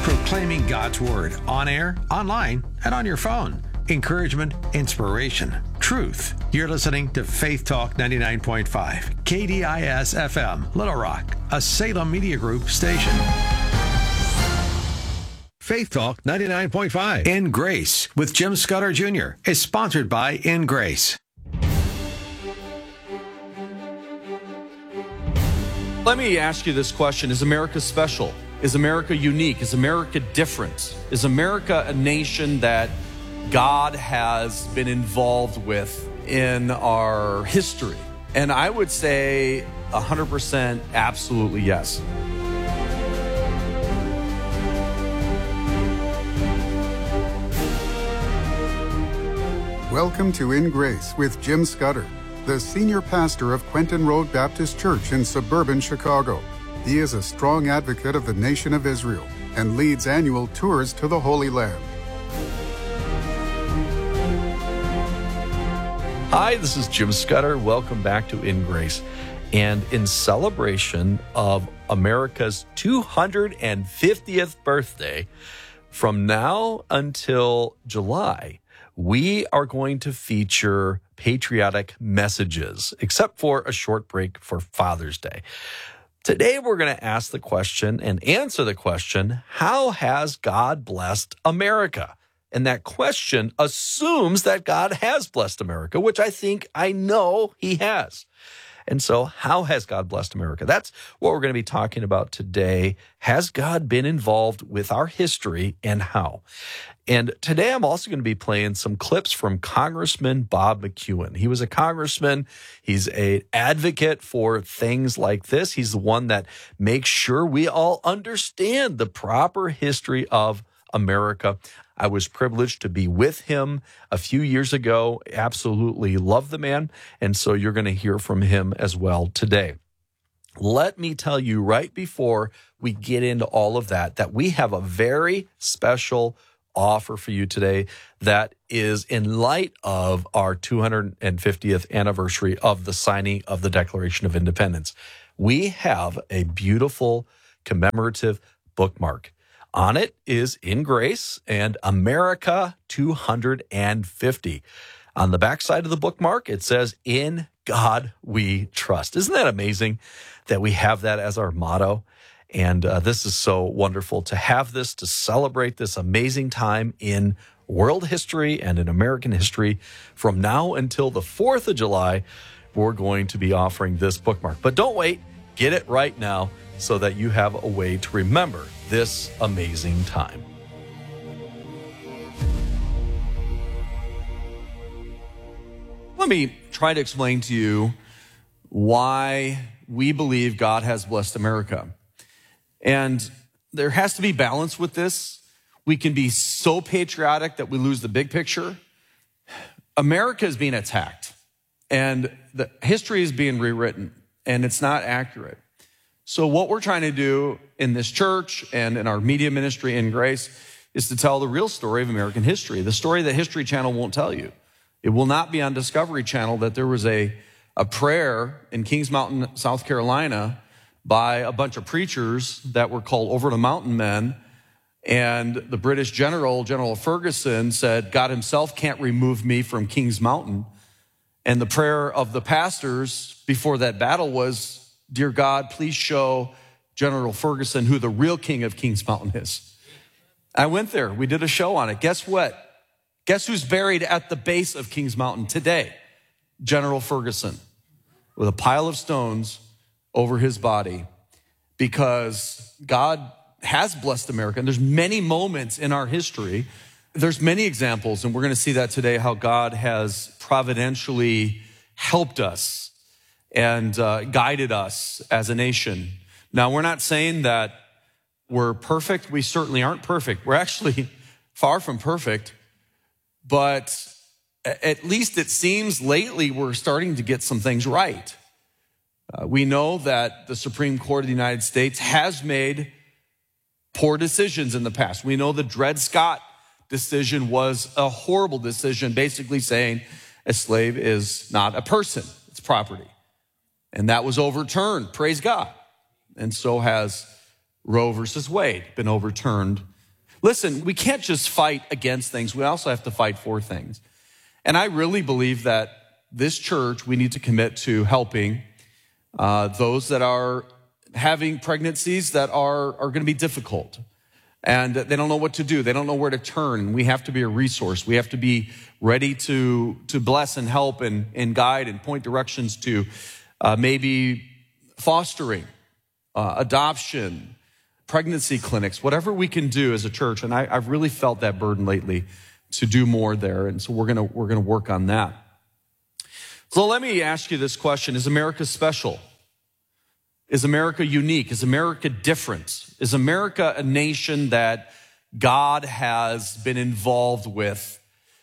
Proclaiming God's Word on air, online, and on your phone. Encouragement, inspiration, truth. You're listening to Faith Talk 99.5, KDIS FM, Little Rock, a Salem Media Group station. Faith Talk 99.5 In Grace with Jim Scudder Jr. is sponsored by In Grace. Let me ask you this question. Is America special? Is America unique? Is America different? Is America a nation that God has been involved with in our history? And I would say 100% absolutely yes. Welcome to In Grace with Jim Scudder, the senior pastor of Quentin Road Baptist Church in suburban Chicago. He is a strong advocate of the nation of Israel and leads annual tours to the Holy Land. Hi, this is Jim Scudder. Welcome back to In Grace. And in celebration of America's 250th birthday, from now until July, we are going to feature patriotic messages, except for a short break for Father's Day. Today, we're going to ask the question and answer the question, how has God blessed America? And that question assumes that God has blessed America, which I know he has. And so how has God blessed America? That's what we're going to be talking about today. Has God been involved with our history and how? And today I'm also going to be playing some clips from Congressman Bob McEwen. He was a congressman. He's an advocate for things like this. He's the one that makes sure we all understand the proper history of America. I was privileged to be with him a few years ago. Absolutely love the man. And so you're going to hear from him as well today. Let me tell you right before we get into all of that, that we have a very special offer for you today that is in light of our 250th anniversary of the signing of the Declaration of Independence. We have a beautiful commemorative bookmark. On it is In Grace and America 250. On the backside of the bookmark, it says, In God We Trust. Isn't that amazing that we have that as our motto? And this is so wonderful to have this, to celebrate this amazing time in world history and in American history. From now until the 4th of July, we're going to be offering this bookmark. But don't wait, get it right now so that you have a way to remember this amazing time. Let me try to explain to you why we believe God has blessed America. And there has to be balance with this. We can be so patriotic that we lose the big picture. America is being attacked, and the history is being rewritten, and it's not accurate. So what we're trying to do in this church and in our media ministry in Grace is to tell the real story of American history, the story that History Channel won't tell you. It will not be on Discovery Channel that there was a prayer in Kings Mountain, South Carolina by a bunch of preachers that were called Over the Mountain Men. And the British General Ferguson, said, God himself can't remove me from Kings Mountain. And the prayer of the pastors before that battle was, Dear God, please show General Ferguson who the real king of Kings Mountain is. I went there. We did a show on it. Guess what? Guess who's buried at the base of Kings Mountain today? General Ferguson, with a pile of stones over his body, because God has blessed America. And there's many moments in our history. There's many examples, and we're going to see that today, how God has providentially helped us and guided us as a nation. Now, we're not saying that we're perfect. We certainly aren't perfect. We're actually far from perfect. But at least it seems lately we're starting to get some things right. We know that the Supreme Court of the United States has made poor decisions in the past. We know the Dred Scott decision was a horrible decision, basically saying a slave is not a person, it's property. And that was overturned, praise God. And so has Roe versus Wade been overturned Listen, we can't just fight against things. We also have to fight for things. And I really believe that this church, we need to commit to helping those that are having pregnancies that are going to be difficult. And they don't know what to do. They don't know where to turn. We have to be a resource. We have to be ready to bless and help and guide and point directions to maybe fostering, adoption, pregnancy clinics, whatever we can do as a church. And I've really felt that burden lately to do more there. And so we're gonna work on that. So let me ask you this question. Is America special? Is America unique? Is America different? Is America a nation that God has been involved with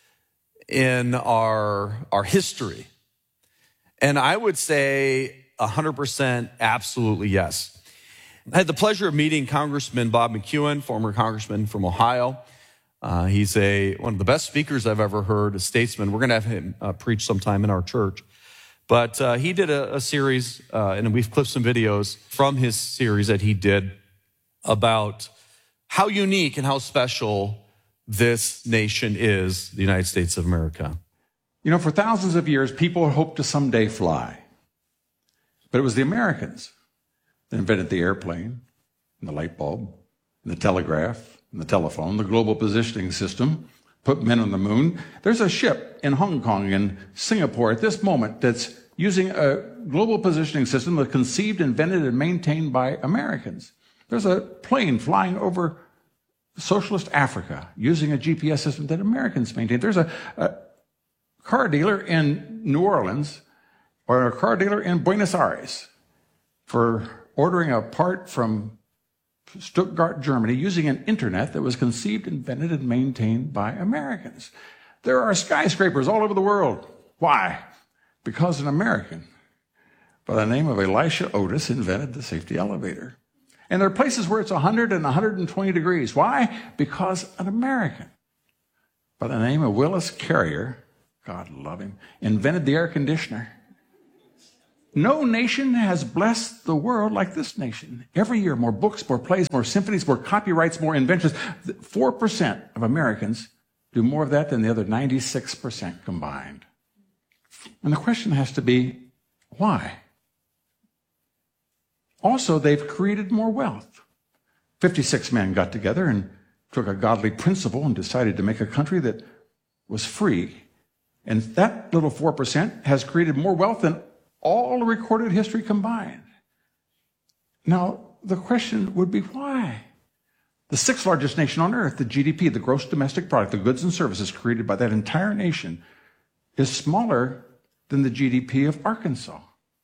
in our history? And I would say 100% absolutely yes. I had the pleasure of meeting Congressman Bob McEwen, former congressman from Ohio. He's one of the best speakers I've ever heard, a statesman. We're going to have him preach sometime in our church. But he did a series, and we've clipped some videos from his series that he did about how unique and how special this nation is, the United States of America. You know, for thousands of years, people hoped to someday fly. But it was the Americans that invented the airplane, and the light bulb, and the telegraph, and the telephone, the global positioning system, put men on the moon. There's a ship in Hong Kong and Singapore at this moment that's using a global positioning system that's conceived, invented, and maintained by Americans. There's a plane flying over socialist Africa using a GPS system that Americans maintain. There's a car dealer in New Orleans or a car dealer in Buenos Aires for ordering a part from Stuttgart, Germany, using an internet that was conceived, invented, and maintained by Americans. There are skyscrapers all over the world. Why? Because an American by the name of Elisha Otis invented the safety elevator. And there are places where it's 100 and 120 degrees. Why? Because an American by the name of Willis Carrier, God love him, invented the air conditioner. No nation has blessed the world like this nation. Every year, more books, more plays, more symphonies, more copyrights, more inventions. 4% of Americans do more of that than the other 96% combined. And the question has to be, why? Also, they've created more wealth. 56 men got together and took a godly principle and decided to make a country that was free. And that little 4% has created more wealth than all recorded history combined. Now, the question would be why? The sixth largest nation on earth, the GDP, the gross domestic product, the goods and services created by that entire nation, is smaller than the GDP of Arkansas.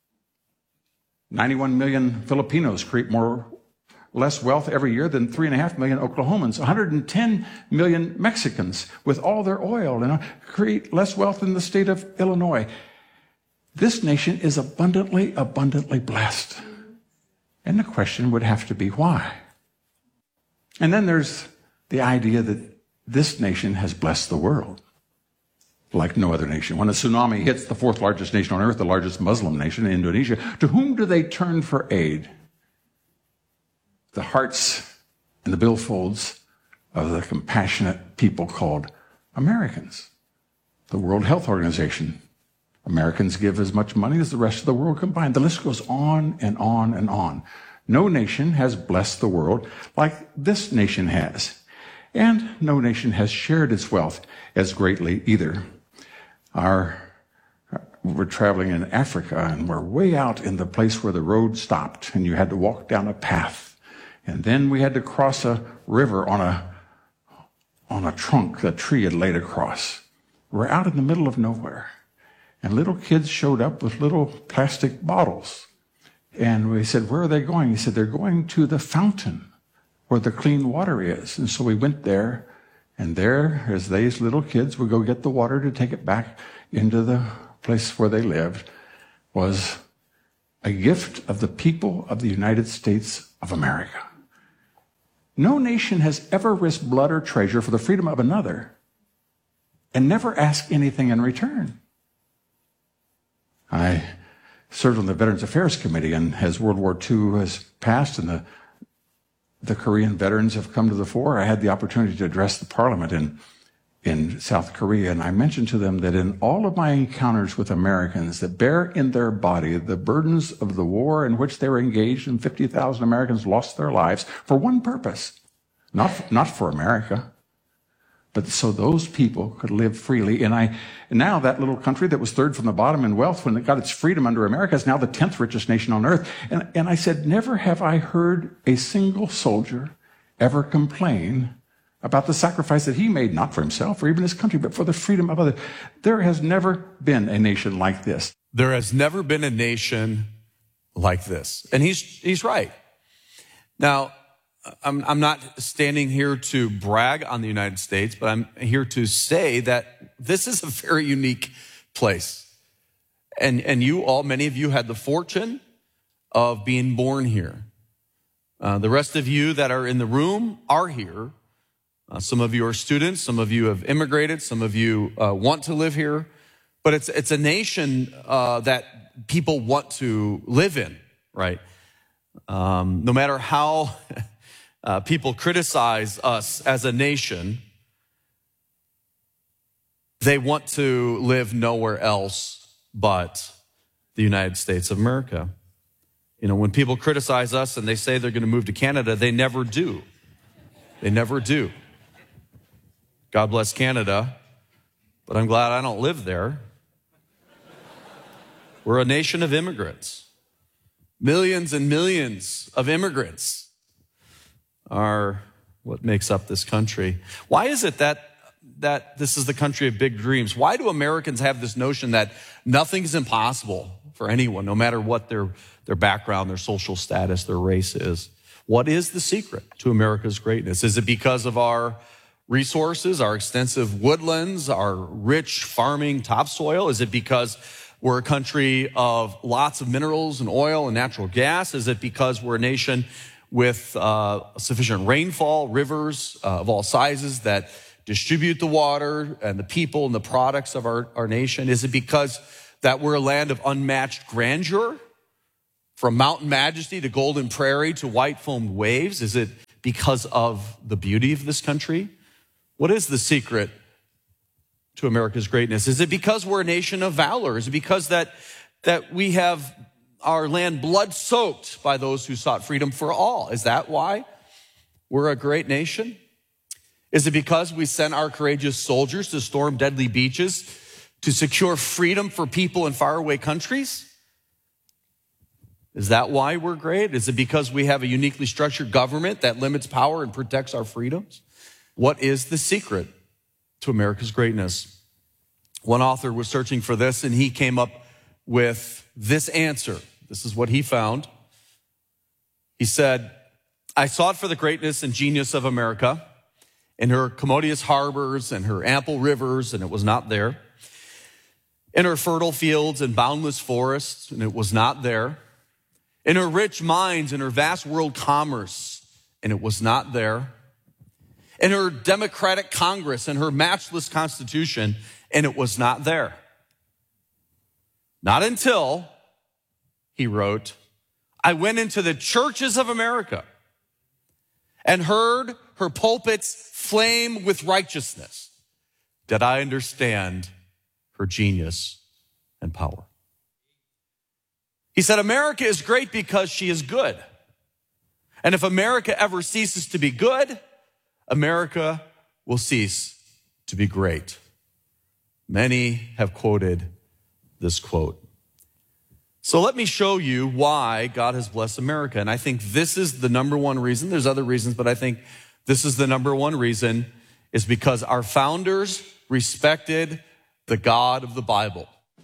91 million Filipinos create less wealth every year than 3.5 million Oklahomans. 110 million Mexicans, with all their oil, create less wealth than the state of Illinois. This nation is abundantly, abundantly blessed. And the question would have to be why? And then there's the idea that this nation has blessed the world like no other nation. When a tsunami hits the fourth largest nation on earth, the largest Muslim nation, Indonesia, to whom do they turn for aid? The hearts and the billfolds of the compassionate people called Americans. The World Health Organization. Americans give as much money as the rest of the world combined. The list goes on and on and on. No nation has blessed the world like this nation has. And no nation has shared its wealth as greatly either. We're traveling in Africa, and we're way out in the place where the road stopped, and you had to walk down a path. And then we had to cross a river on a trunk that a tree had laid across. We're out in the middle of nowhere. And little kids showed up with little plastic bottles. And we said, where are they going? He said, they're going to the fountain where the clean water is. And so we went there, and there, as these little kids would go get the water to take it back into the place where they lived, was a gift of the people of the United States of America. No nation has ever risked blood or treasure for the freedom of another and never asked anything in return. I served on the Veterans Affairs Committee, and as World War II has passed and the the Korean veterans have come to the fore. I had the opportunity to address the parliament in South Korea, and I mentioned to them that in all of my encounters with Americans that bear in their body the burdens of the war in which they were engaged, and 50,000 Americans lost their lives for one purpose, not for America, but so those people could live freely. And now that little country that was third from the bottom in wealth when it got its freedom under America is now the 10th richest nation on earth. And I said, never have I heard a single soldier ever complain about the sacrifice that he made, not for himself or even his country, but for the freedom of others. There has never been a nation like this. There has never been a nation like this. And he's right. Now, I'm not standing here to brag on the United States, but I'm here to say that this is a very unique place. And you all, many of you had the fortune of being born here. The rest of you that are in the room are here. Some of you are students, some of you have immigrated, some of you want to live here. But it's a nation that people want to live in, right? No matter how people criticize us as a nation, they want to live nowhere else but the United States of America. You know, when people criticize us and they say they're going to move to Canada, they never do. They never do. God bless Canada, but I'm glad I don't live there. We're a nation of immigrants. Millions and millions of immigrants are what makes up this country. Why is it that this is the country of big dreams? Why do Americans have this notion that nothing is impossible for anyone, no matter what their background, their social status, their race is? What is the secret to America's greatness? Is it because of our resources, our extensive woodlands, our rich farming topsoil? Is it because we're a country of lots of minerals and oil and natural gas? Is it because we're a nation with sufficient rainfall, rivers of all sizes that distribute the water and the people and the products of our nation? Is it because that we're a land of unmatched grandeur, from mountain majesty to golden prairie to white foamed waves? Is it because of the beauty of this country? What is the secret to America's greatness? Is it because we're a nation of valor? Is it because that we have our land blood-soaked by those who sought freedom for all? Is that why we're a great nation? Is it because we sent our courageous soldiers to storm deadly beaches to secure freedom for people in faraway countries? Is that why we're great? Is it because we have a uniquely structured government that limits power and protects our freedoms? What is the secret to America's greatness? One author was searching for this, and he came up with this answer. This is what he found. He said, I sought for the greatness and genius of America in her commodious harbors and her ample rivers, and it was not there. In her fertile fields and boundless forests, and it was not there. In her rich mines and her vast world commerce, and it was not there. In her democratic Congress and her matchless Constitution, and it was not there. Not until, he wrote, I went into the churches of America and heard her pulpits flame with righteousness did I understand her genius and power. He said, America is great because she is good. And if America ever ceases to be good, America will cease to be great. Many have quoted this quote. So let me show you why God has blessed America. And I think this is the number one reason. There's other reasons, but I think this is the number one reason, is because our founders respected the God of the Bible.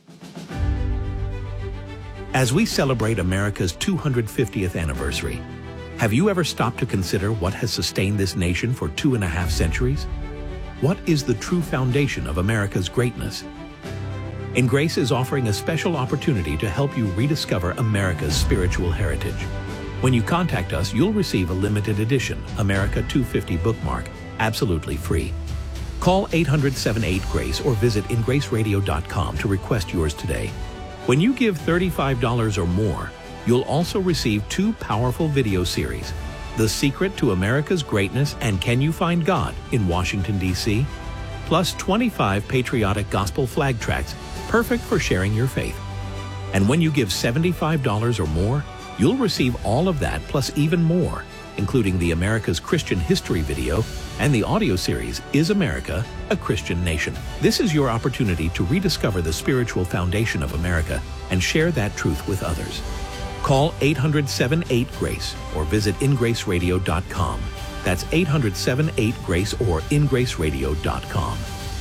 As we celebrate America's 250th anniversary, have you ever stopped to consider what has sustained this nation for 2.5 centuries? What is the true foundation of America's greatness? InGrace is offering a special opportunity to help you rediscover America's spiritual heritage. When you contact us, you'll receive a limited edition America 250 bookmark, absolutely free. Call 800-78-GRACE or visit ingraceradio.com to request yours today. When you give $35 or more, you'll also receive 2 powerful video series, The Secret to America's Greatness and Can You Find God in Washington, D.C., plus 25 patriotic gospel flag tracts, perfect for sharing your faith. And when you give $75 or more, you'll receive all of that plus even more, including the America's Christian History video and the audio series, Is America a Christian Nation? This is your opportunity to rediscover the spiritual foundation of America and share that truth with others. Call 800-78-GRACE or visit ingraceradio.com. That's 800-78-GRACE or ingraceradio.com.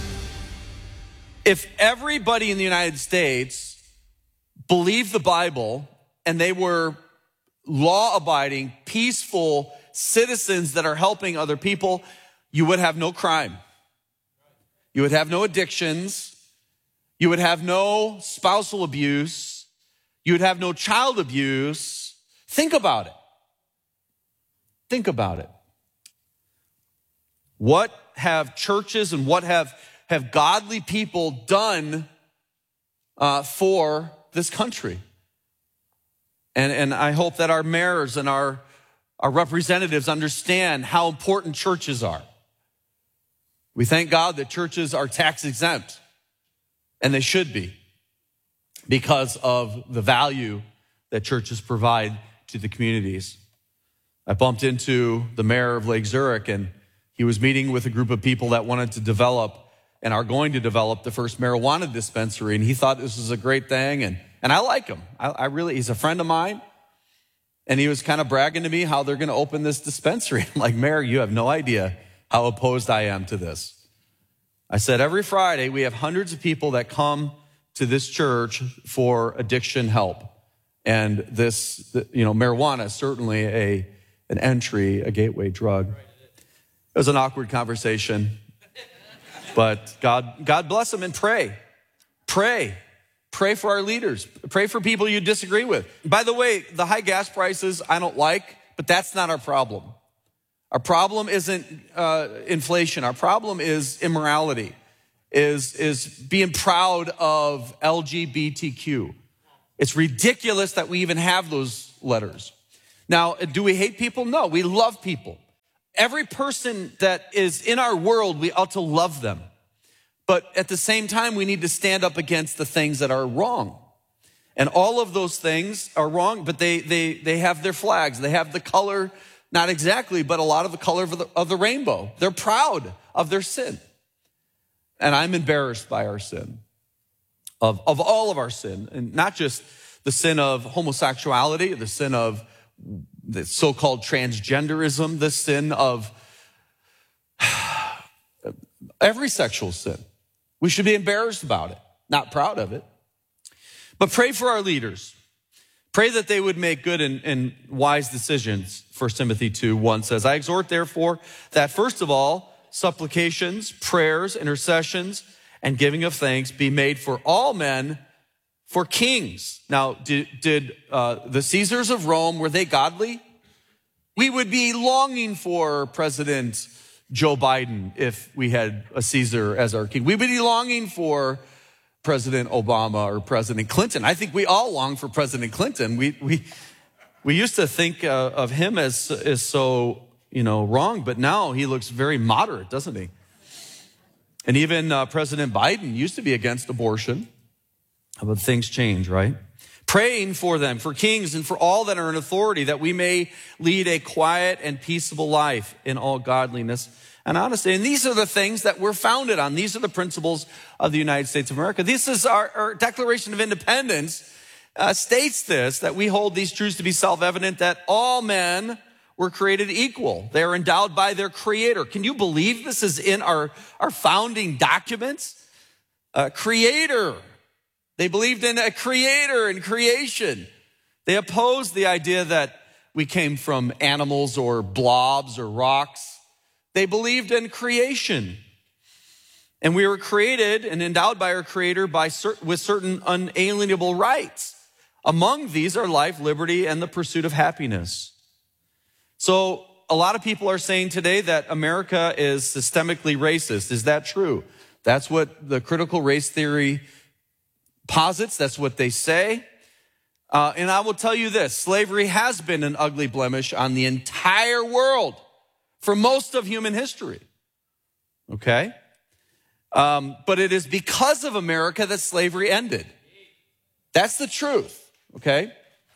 If everybody in the United States believed the Bible and they were law-abiding, peaceful citizens that are helping other people, you would have no crime. You would have no addictions. You would have no spousal abuse. You would have no child abuse. Think about it. Think about it. What have churches and what have godly people done for this country? And I hope that our mayors and our representatives understand how important churches are. We thank God that churches are tax exempt, and they should be, because of the value that churches provide to the communities. I bumped into the mayor of Lake Zurich, and he was meeting with a group of people that wanted to develop and are going to develop the first marijuana dispensary, and he thought this was a great thing, and I like him. I really, he's a friend of mine, and he was kind of bragging to me how they're going to open this dispensary. I'm like, Mayor, you have no idea how opposed I am to this. I said, every Friday we have hundreds of people that come to this church for addiction help. And this, marijuana is certainly an entry, a gateway drug. It was an awkward conversation, but God bless them, and pray for our leaders. Pray for people you disagree with. By the way, the high gas prices I don't like, but that's not our problem. Our problem isn't inflation. Our problem is immorality, is being proud of LGBTQ. It's ridiculous that we even have those letters. Now, do we hate people? No, we love people. Every person that is in our world, we ought to love them. But at the same time, we need to stand up against the things that are wrong. And all of those things are wrong, but they have their flags. They have the color, not exactly, but a lot of the color of the rainbow. They're proud of their sin. And I'm embarrassed by our sin, of all of our sin, and not just the sin of homosexuality, the sin of the so-called transgenderism, the sin of every sexual sin. We should be embarrassed about it, not proud of it. But pray for our leaders. Pray that they would make good and wise decisions. 1 Timothy 2:1 says, I exhort therefore that first of all, supplications, prayers, intercessions, and giving of thanks be made for all men, for kings. Now, did the Caesars of Rome, were they godly? We would be longing for President Joe Biden if we had a Caesar as our king. We would be longing for President Obama or President Clinton. I think we all long for President Clinton. We used to think of him as so, wrong, but now he looks very moderate, doesn't he? And even President Biden used to be against abortion, but things change, right? Praying for them, for kings and for all that are in authority, that we may lead a quiet and peaceable life in all godliness and honesty. And these are the things that we're founded on. These are the principles of the United States of America. This is our Declaration of Independence states this, that we hold these truths to be self-evident, that all men were created equal. They are endowed by their Creator. Can you believe this is in our founding documents? Creator. They believed in a creator and creation. They opposed the idea that we came from animals or blobs or rocks. They believed in creation. And we were created and endowed by our Creator with certain unalienable rights. Among these are life, liberty, and the pursuit of happiness. So a lot of people are saying today that America is systemically racist. Is that true? That's what the critical race theory posits. That's what they say. And I will tell you this, slavery has been an ugly blemish on the entire world for most of human history, okay? But it is because of America that slavery ended. That's the truth, okay?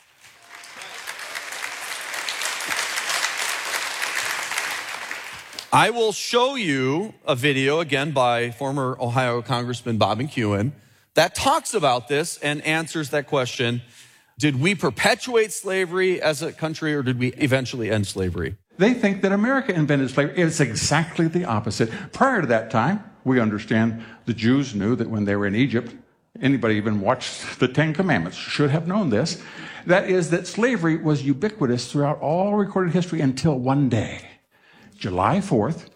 I will show you a video, again, by former Ohio Congressman Bob McEwen that talks about this and answers that question. Did we perpetuate slavery as a country, or did we eventually end slavery? They think that America invented slavery. It's exactly the opposite. Prior to that time, we understand the Jews knew that when they were in Egypt, anybody even watched the Ten Commandments should have known this. That is that slavery was ubiquitous throughout all recorded history until one day, July 4th,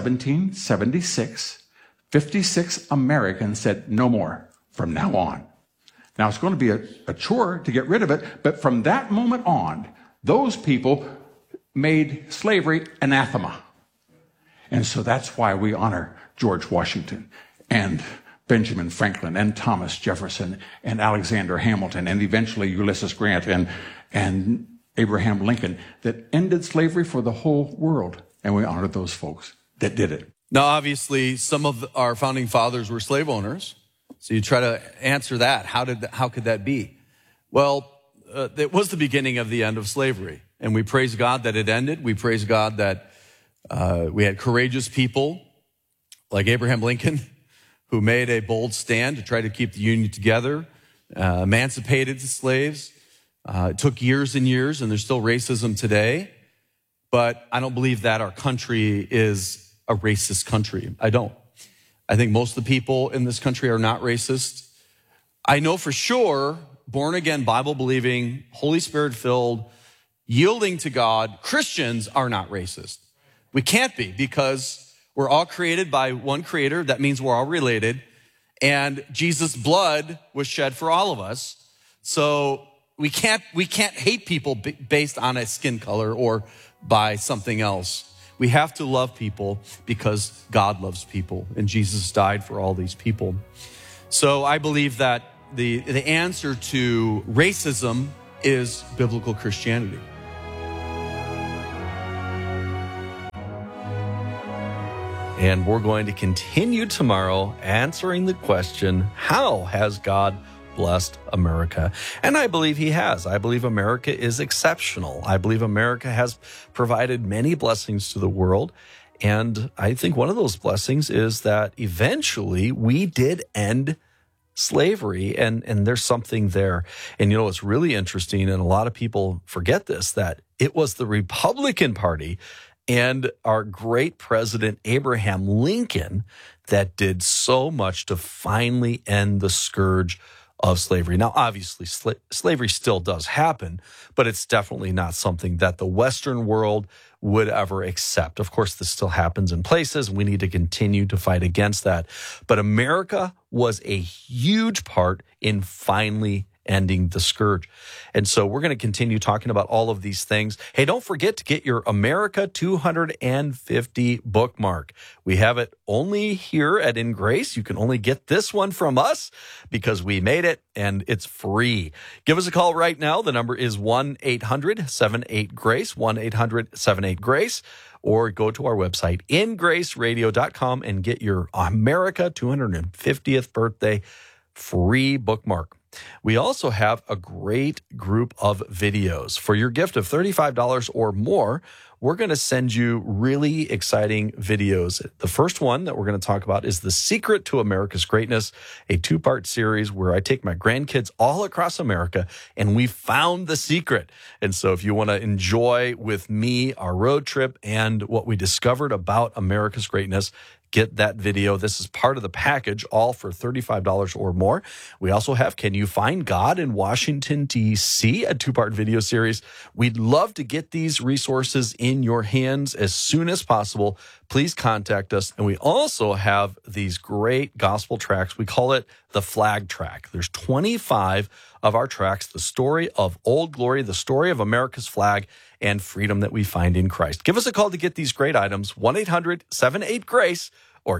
1776, 56 Americans said, no more from now on. Now, it's going to be a chore to get rid of it, but from that moment on, those people made slavery anathema. And so that's why we honor George Washington and Benjamin Franklin and Thomas Jefferson and Alexander Hamilton and eventually Ulysses Grant and Abraham Lincoln that ended slavery for the whole world. And we honor those folks that did it. Now, obviously, some of our founding fathers were slave owners. So you try to answer that. How could that be? Well, it was the beginning of the end of slavery. And we praise God that it ended. We praise God that we had courageous people like Abraham Lincoln who made a bold stand to try to keep the Union together, emancipated the slaves. It took years and years, and there's still racism today. But I don't believe that our country is a racist country. I don't. I think most of the people in this country are not racist. I know for sure, born-again, Bible-believing, Holy Spirit-filled, yielding to God, Christians are not racist. We can't be, because we're all created by one creator. That means we're all related. And Jesus' blood was shed for all of us. So we can't hate people based on a skin color or by something else. We have to love people because God loves people, and Jesus died for all these people. So I believe that the answer to racism is biblical Christianity. And we're going to continue tomorrow answering the question, how has God blessed America? And I believe he has. I believe America is exceptional. I believe America has provided many blessings to the world. And I think one of those blessings is that eventually we did end slavery, and there's something there. And you know, it's really interesting, and a lot of people forget this, that it was the Republican Party and our great president Abraham Lincoln that did so much to finally end the scourge of slavery. Now, obviously, slavery still does happen, but it's definitely not something that the Western world would ever accept. Of course, this still happens in places. We need to continue to fight against that. But America was a huge part in finally ending the scourge. And so we're going to continue talking about all of these things. Hey, don't forget to get your America 250 bookmark. We have it only here at In Grace. You can only get this one from us because we made it, and it's free. Give us a call right now. The number is 1-800-78-GRACE, 1-800-78-GRACE, or go to our website, ingraceradio.com, and get your America 250th birthday free bookmark. We also have a great group of videos. For your gift of $35 or more, we're going to send you really exciting videos. The first one that we're going to talk about is The Secret to America's Greatness, a two-part series where I take my grandkids all across America and we found the secret. And so if you want to enjoy with me our road trip and what we discovered about America's greatness, get that video. This is part of the package, all for $35 or more. We also have Can You Find God in Washington, D.C., a two-part video series. We'd love to get these resources in your hands as soon as possible. Please contact us. And we also have these great gospel tracks. We call it the Flag Track. There's 25 of our tracks, the story of Old Glory, the story of America's flag, and freedom that we find in Christ. Give us a call to get these great items, 1-800-78-GRACE or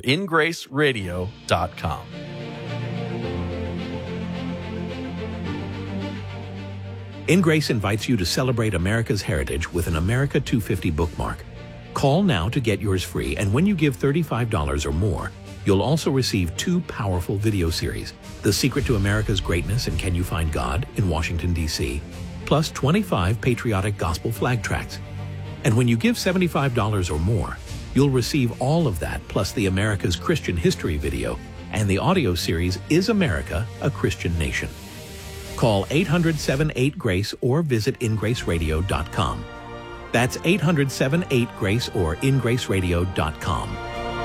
ingraceradio.com. In Grace invites you to celebrate America's heritage with an America 250 bookmark. Call now to get yours free, and when you give $35 or more, you'll also receive 2 powerful video series, The Secret to America's Greatness and Can You Find God in Washington, D.C., plus 25 patriotic gospel flag tracts. And when you give $75 or more, you'll receive all of that plus the America's Christian History video and the audio series Is America a Christian Nation? Call 800-78-GRACE or visit ingraceradio.com. That's 800-78-GRACE or ingraceradio.com.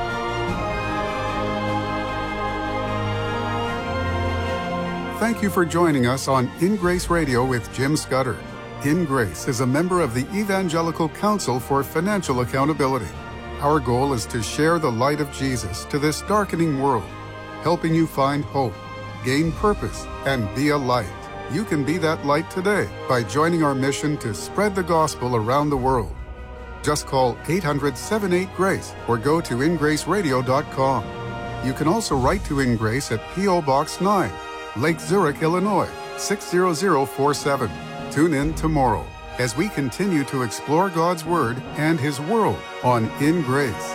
Thank you for joining us on In Grace Radio with Jim Scudder. In Grace is a member of the Evangelical Council for Financial Accountability. Our goal is to share the light of Jesus to this darkening world, helping you find hope, gain purpose, and be a light. You can be that light today by joining our mission to spread the gospel around the world. Just call 800-78-GRACE or go to ingraceradio.com. You can also write to In Grace at P.O. Box 9, Lake Zurich, Illinois, 60047. Tune in tomorrow as we continue to explore God's Word and His world on In Grace.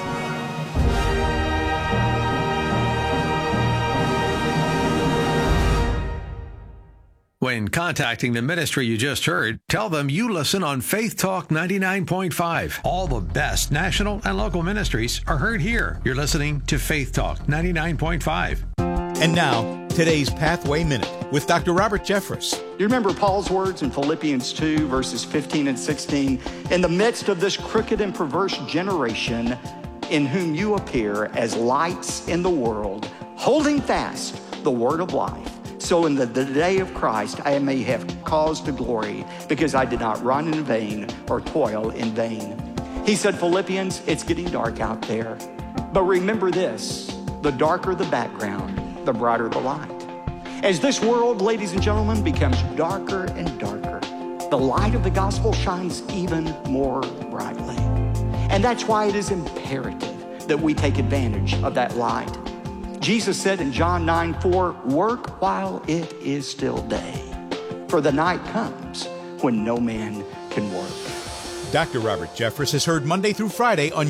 When contacting the ministry you just heard, tell them you listen on Faith Talk 99.5. All the best national and local ministries are heard here. You're listening to Faith Talk 99.5. And now, today's Pathway Minute with Dr. Robert Jeffress. You remember Paul's words in Philippians 2, verses 15 and 16? In the midst of this crooked and perverse generation, in whom you appear as lights in the world, holding fast the word of life. So in the day of Christ, I may have cause to glory, because I did not run in vain or toil in vain. He said, Philippians, it's getting dark out there. But remember this, the darker the background, the brighter the light. As this world, ladies and gentlemen, becomes darker and darker, the light of the gospel shines even more brightly. And that's why it is imperative that we take advantage of that light. Jesus said in John 9:4, work while it is still day, for the night comes when no man can work. Dr. Robert Jeffress is heard Monday through Friday on